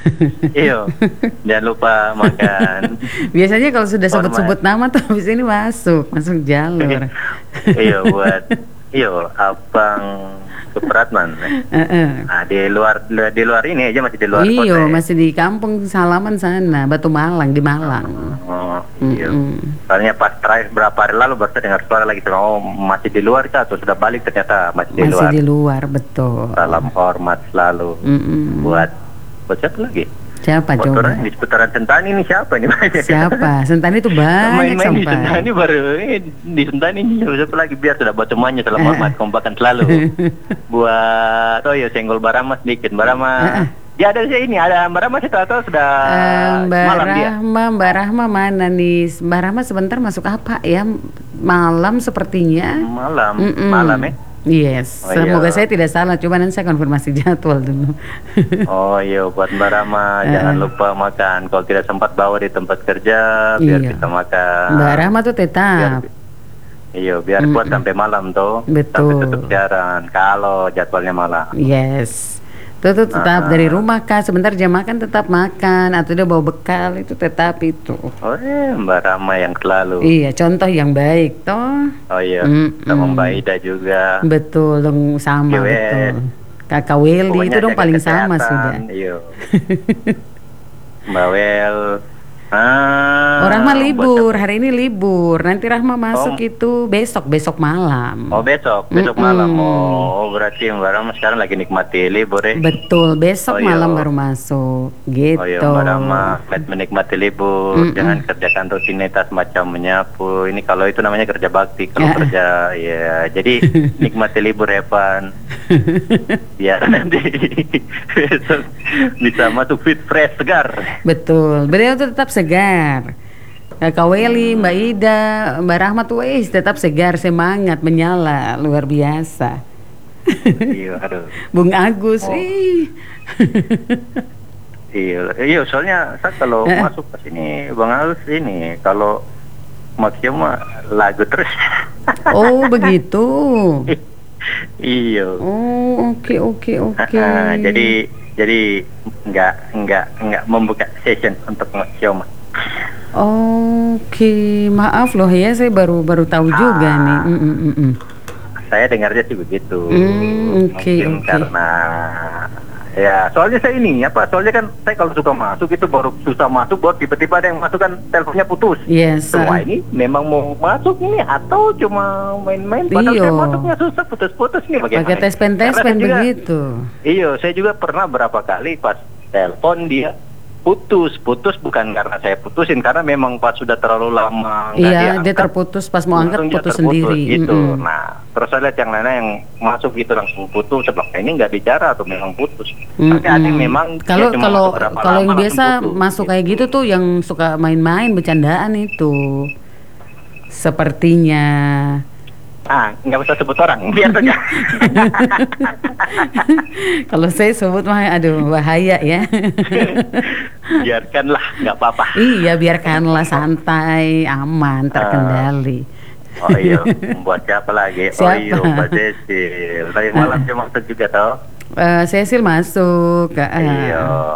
Iyo, jangan lupa makan Biasanya kalau sudah hormat. sebut-sebut nama tuh habis ini masuk jalur. Iyo buat iyo abang Supratman. Heeh. Nah, di luar ini aja masih di luar kota Iyo, ya. masih di kampung Salaman sana, Batu Malang, di Malang. Oh, iya. Mm-mm. Soalnya pas terakhir berapa hari lalu baru saya dengar suara lagi, oh masih di luar kah atau sudah balik, ternyata masih di Masih luar. di luar, betul. Salam hormat selalu Mm-mm. buat siapa lagi? Siapa Buat coba? orang di seputaran Sentani ini siapa ini? Siapa? Sentani itu banyak Main-main di sampai. Sentani baru di Sentani ini siapa lagi, biar sudah buat semuanya salam hormat kompakan selalu. Buat oh ya senggol Barama sedikit Barama. Dia ada sih ini, ada Barama, saya tahu sudah Mbak Rahma mana nih? Mbak Rahma sebentar masuk apa ya? Malam sepertinya. malam Mm-mm. malam ya. Yes, Oh, semoga iya. saya tidak salah. Coba nanti saya konfirmasi jadwal dulu. Oh iya, buat Mbak Rama jangan lupa makan. Kalau tidak sempat bawa di tempat kerja biar Iya. kita makan. Mbak Rahma tuh tetap. Biar kuat sampai malam tuh. Betul. Sampai tutup siaran. Kalau jadwalnya malam. Yes. Itu tetap dari rumah Kak. Sebentar jam makan tetap makan atau dia bawa bekal itu tetap itu. Oh Mbak Rama yang selalu. Iya, contoh yang baik toh. Oh iya, Mm-mm. sama Mbak Ida juga. Betul, dong sama Kiwet. betul. Kakak Welly Pokoknya itu dong jaga paling sama kesehatan. sudah. Iya. Mbak Wel. Orang mah buat libur, siapa? hari ini libur. Nanti Rahma masuk itu besok malam. Oh besok malam. Oh berarti Mbak Rama sekarang lagi nikmati libur ya. Betul, besok Oh, iya. malam baru masuk. Gitu. Oh iya Mbak Rama, menikmati libur, jangan kerjakan rutinitas macam menyapu. Ini kalau itu namanya kerja bakti, kalau kerja ya. Jadi nikmati libur Evan. Biar nanti besok bisa masuk fit fresh segar. Betul, beliau tuh tetap segar. Kakak Welly, Mbak Ida, Mbak Rahmat tetap segar, semangat, menyala, luar biasa. Iya, aduh. Bung Agus, Iya, soalnya saya kalau masuk ke sini Bang Agus ini kalau maksimal lagu terus. Oh begitu. Iya. Oh oke. Jadi nggak membuka session untuk Xioma. Oke, maaf loh ya, saya baru tahu juga nih. Saya dengarnya sih begitu. Oke. Mungkin karena ya soalnya saya ini soalnya kan saya kalau suka masuk itu baru susah masuk, baru tiba-tiba ada yang masuk kan teleponnya putus. Yes. Semua ini memang mau masuk ini atau cuma main-main, padahal saya masuknya susah putus-putus nih bagaimana? Pakai tes-pen begitu. Iya, saya juga pernah berapa kali pas telepon dia putus bukan karena saya putusin, karena memang pas sudah terlalu lama iya, dia terputus pas mau angkat putus sendiri gitu. Nah terus saya lihat yang lainnya yang masuk gitu langsung putus, sebab ini nggak bicara atau memang putus. Tapi ada yang memang kalau yang biasa putus, masuk kayak gitu tuh yang suka main-main bercandaan itu sepertinya. Nggak usah sebut orang, biar saja. Kalau saya sebut mah aduh bahaya ya. Biarkanlah, nggak apa-apa. Iya, biarkanlah, santai, aman, terkendali. Oh iya, buat siapa lagi? Siapa? Oh iya, Mbak Cecil. Tadi malam dia masuk juga tau? Cecil masuk. Iya.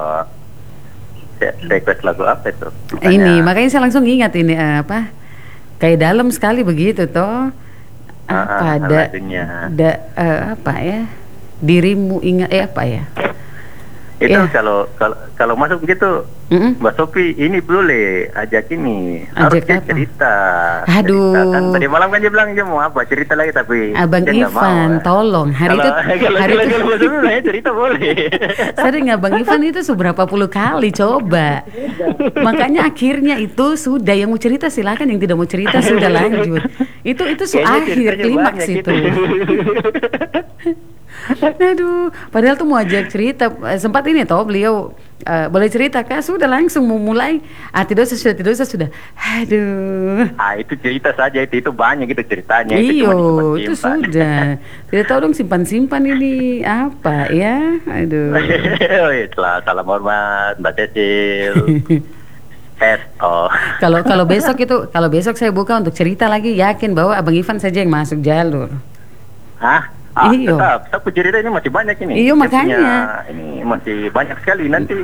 Request lagu apa itu? Ini makanya saya langsung ingat ini kayak dalam sekali begitu toh. Lagunya. Apa ya? Dirimu ingat apa ya? Itu kalau masuk begitu, Mbak Sofi ini boleh ajak harus dia cerita. Aduh. Cerita. Kan tadi malam kan dia bilang dia mau apa cerita lagi, tapi Abang dia Ivan, tolong hari itu cerita boleh. Sering Abang Ivan itu seberapa puluh kali coba. Makanya akhirnya itu sudah, yang mau cerita silakan, yang tidak mau cerita sudah lanjut. Itu akhir klimaks itu. Aduh, padahal tuh mau ajak cerita, sempat ini toh beliau boleh cerita Kak, sudah langsung mau mulai tidak usah sudah. Aduh. Itu cerita saja, itu banyak gitu ceritanya. Itu sudah. Tidak tahu dong simpan ini apa ya. Aduh. Salam hormat Mbak Cecil. Kalau besok saya buka untuk cerita lagi, yakin bahwa Abang Ivan saja yang masuk jalur. Tetap cerita ini masih banyak ini. Iya makanya. Ini masih banyak sekali nanti.